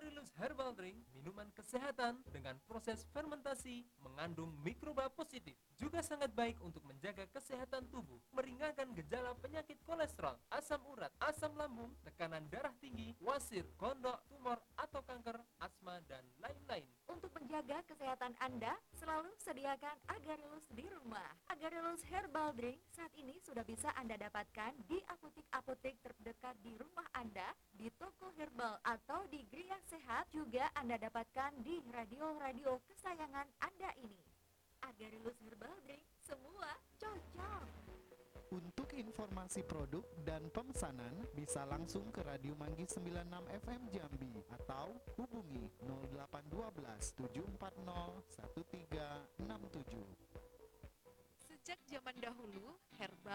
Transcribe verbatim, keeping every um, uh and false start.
Agarelus Herbal Drink, minuman kesehatan dengan proses fermentasi mengandung mikroba positif. Juga sangat baik untuk menjaga kesehatan tubuh, meringankan gejala penyakit kolesterol, asam urat, asam lambung, tekanan darah tinggi, wasir, kondok, tumor atau kanker, asma, dan lain-lain. Untuk menjaga kesehatan Anda, selalu sediakan Agarelus di rumah. Agarelus Herbal Drink saat ini sudah bisa Anda dapatkan di apotek-apotek terdekat di rumah Anda, di toko herbal atau di Gria Sehat. Juga Anda dapatkan di radio-radio kesayangan Anda ini. Agarelus Herbal Drink, semua cocok. Untuk informasi produk dan pemesanan bisa langsung ke Radio Manggis sembilan puluh enam F M Jambi atau hubungi nol delapan satu dua tujuh empat nol satu tiga enam tujuh. Sejak zaman dahulu, herbal